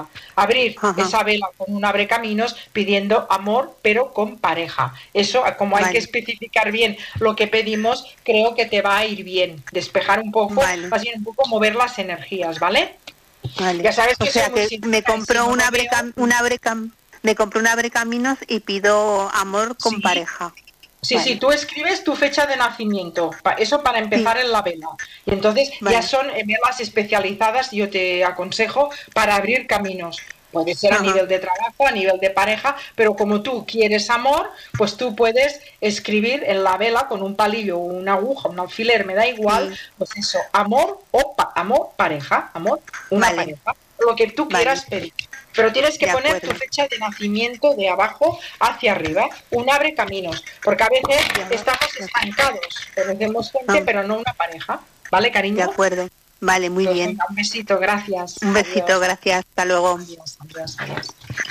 Abrir Ajá. esa vela con un abrecaminos pidiendo amor, pero con pareja. Eso, como hay que Vale, especificar bien lo que pedimos, creo que te va a ir bien. Despejar un poco, vale, más bien un poco mover las energías, ¿vale? vale. Ya sabes O que soy sea muy que me sincera y si compró no lo veo, me compró un abrecaminos y pido amor con sí. pareja. Sí, sí, Vale, tú escribes tu fecha de nacimiento, eso para sí, empezar en la vela. Y entonces ya vale. son velas especializadas, yo te aconsejo, para abrir caminos. Puede ser a Ajá, nivel de trabajo, a nivel de pareja, pero como tú quieres amor, pues tú puedes escribir en la vela con un palillo, una aguja, un alfiler, me da igual, sí, pues eso, amor o amor, pareja, amor, una vale, pareja, lo que tú vale, quieras pedir. Pero tienes que de poner tu acuerdo. fecha de nacimiento de abajo hacia arriba, un abre caminos, porque a veces Ya, estamos de, estancados, conocemos gente, ah, pero no una pareja. ¿Vale, de cariño? acuerdo. Vale, muy Pues bien. venga, un besito, gracias. Un besito, Adiós, gracias. Hasta luego. adiós, adiós, adiós.